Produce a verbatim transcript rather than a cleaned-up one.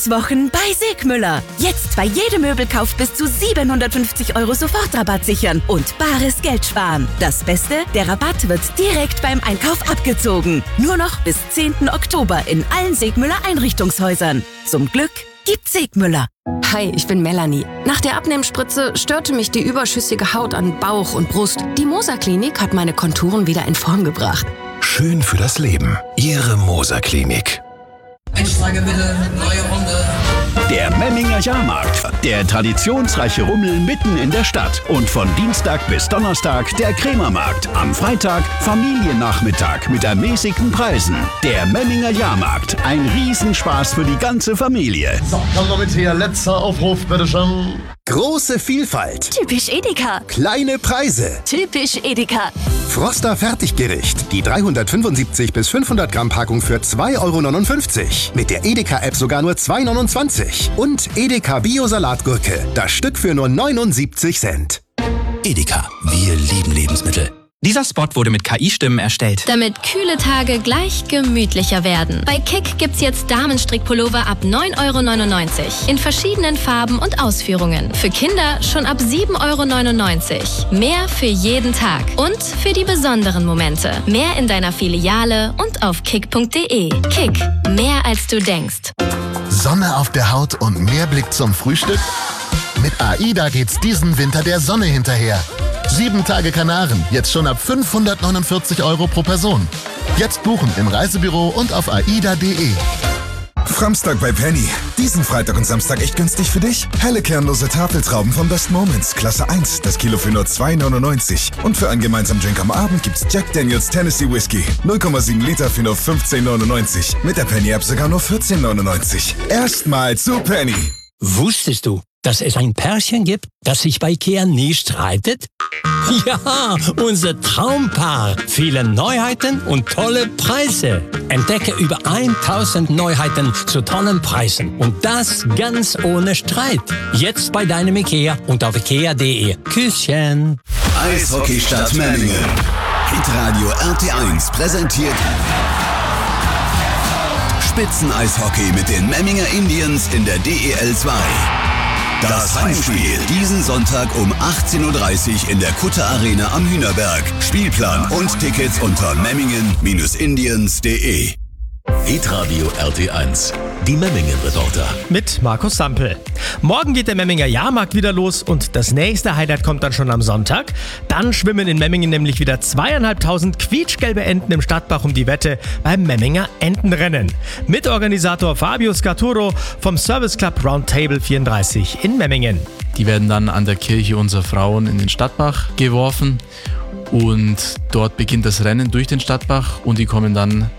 Weihnachtswochen bei Segmüller. Jetzt bei jedem Möbelkauf bis zu siebenhundertfünfzig Euro Sofortrabatt sichern und bares Geld sparen. Das Beste, der Rabatt wird direkt beim Einkauf abgezogen. Nur noch bis zehnten Oktober in allen Segmüller Einrichtungshäusern. Zum Glück gibt's Segmüller. Hi, ich bin Melanie. Nach der Abnehmspritze störte mich die überschüssige Haut an Bauch und Brust. Die Moser Klinik hat meine Konturen wieder in Form gebracht. Schön für das Leben. Ihre Moser Klinik. Einsteige bitte, neue Runde. Der Memminger Jahrmarkt. Der traditionsreiche Rummel mitten in der Stadt. Und von Dienstag bis Donnerstag der Krämermarkt. Am Freitag Familiennachmittag mit ermäßigten Preisen. Der Memminger Jahrmarkt. Ein Riesenspaß für die ganze Familie. So, komm doch mit hier. Letzter Aufruf, bitteschön. Große Vielfalt. Typisch Edeka. Kleine Preise. Typisch Edeka. Froster Fertiggericht. Die dreihundertfünfundsiebzig bis fünfhundert Gramm Packung für zwei Euro neunundfünfzig. Mit der Edeka-App sogar nur zwei Euro neunundzwanzig. Und Edeka Bio-Salatgurke. Das Stück für nur neunundsiebzig Cent. Edeka. Wir lieben Lebensmittel. Dieser Spot wurde mit K I-Stimmen erstellt. Damit kühle Tage gleich gemütlicher werden. Bei Kick gibt's jetzt Damenstrickpullover ab neun Euro neunundneunzig. In verschiedenen Farben und Ausführungen. Für Kinder schon ab sieben Euro neunundneunzig. Mehr für jeden Tag. Und für die besonderen Momente. Mehr in deiner Filiale und auf kick punkt de. Kick. Mehr als du denkst. Sonne auf der Haut und mehr Blick zum Frühstück? Mit AIDA geht's diesen Winter der Sonne hinterher. Sieben Tage Kanaren, jetzt schon ab fünfhundertneunundvierzig Euro pro Person. Jetzt buchen im Reisebüro und auf aida punkt de. Framstag bei Penny. Diesen Freitag und Samstag echt günstig für dich. Helle kernlose Tafeltrauben von Best Moments, Klasse eins, das Kilo für nur zwei Euro neunundneunzig. Und für einen gemeinsamen Drink am Abend gibt's Jack Daniels Tennessee Whiskey. null Komma sieben Liter für nur fünfzehn Euro neunundneunzig. Mit der Penny-App sogar nur vierzehn Euro neunundneunzig. Erstmal zu Penny. Wusstest du, dass es ein Pärchen gibt, das sich bei Ikea nie streitet? Ja, unser Traumpaar. Viele Neuheiten und tolle Preise. Entdecke über tausend Neuheiten zu tollen Preisen. Und das ganz ohne Streit. Jetzt bei deinem Ikea und auf ikea punkt de. Küsschen. Eishockeystadt Memmingen. Hitradio R T eins präsentiert Spitzeneishockey mit den Memminger Indians in der D E L zwei. Das Heimspiel diesen Sonntag um achtzehn Uhr dreißig in der Kutter Arena am Hühnerberg. Spielplan und Tickets unter memmingen Indians punkt de. Hitradio R T eins. Die Memmingen-Reporter. Mit Markus Sampel. Morgen geht der Memminger Jahrmarkt wieder los und das nächste Highlight kommt dann schon am Sonntag. Dann schwimmen in Memmingen nämlich wieder zweieinhalbtausend quietschgelbe Enten im Stadtbach um die Wette beim Memminger Entenrennen. Mitorganisator Fabio Scaturo vom Service Club Roundtable vierunddreißig in Memmingen. Die werden dann an der Kirche unserer Frauen in den Stadtbach geworfen und dort beginnt das Rennen durch den Stadtbach und die kommen dann